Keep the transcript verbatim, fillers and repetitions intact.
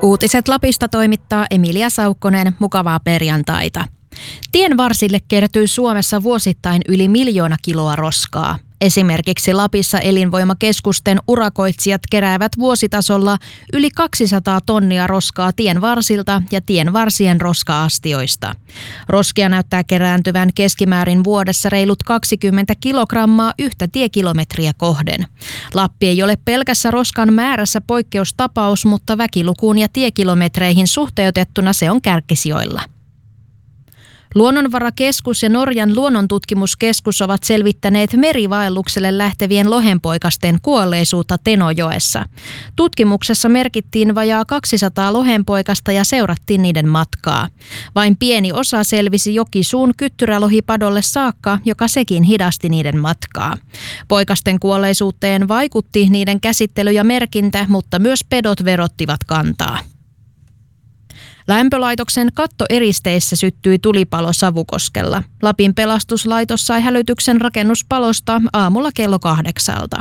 Uutiset Lapista toimittaa Emilia Saukkonen. Mukavaa perjantaita. Tien varsille kertyy Suomessa vuosittain yli miljoona kiloa roskaa. Esimerkiksi Lapissa elinvoimakeskusten urakoitsijat keräävät vuositasolla yli kaksisataa tonnia roskaa tien varsilta ja tien varsien roska-astioista. Roskia näyttää kerääntyvän keskimäärin vuodessa reilut kaksikymmentä kilogrammaa yhtä tiekilometriä kohden. Lappi ei ole pelkässä roskan määrässä poikkeustapaus, mutta väkilukuun ja tiekilometreihin suhteutettuna se on kärkisijoilla. Luonnonvarakeskus ja Norjan luonnontutkimuskeskus ovat selvittäneet merivaellukselle lähtevien lohenpoikasten kuolleisuutta Tenojoessa. Tutkimuksessa merkittiin vajaa kaksisataa lohenpoikasta ja seurattiin niiden matkaa. Vain pieni osa selvisi Jokisuun kyttyrälohipadolle saakka, joka sekin hidasti niiden matkaa. Poikasten kuolleisuuteen vaikutti niiden käsittely ja merkintä, mutta myös pedot verottivat kantaa. Lämpölaitoksen kattoeristeissä syttyi tulipalo Savukoskella. Lapin pelastuslaitos sai hälytyksen rakennuspalosta aamulla kello kahdeksalta.